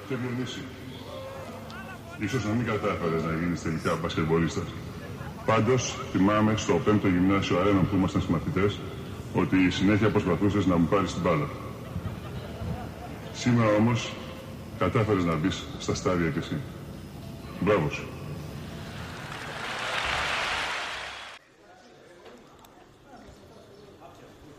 Και Διονύση, ίσως να μην κατάφερες να γίνεις τελικά μπασκετμπολίστας. Πάντως, θυμάμαι στο 5ο γυμνάσιο αρένα που ήμασταν συμμαθητές ότι συνέχεια προσπαθούσες να μου πάρεις την μπάλα. Σήμερα όμως κατάφερες να μπεις στα στάδια κι εσύ. Μπράβο σου.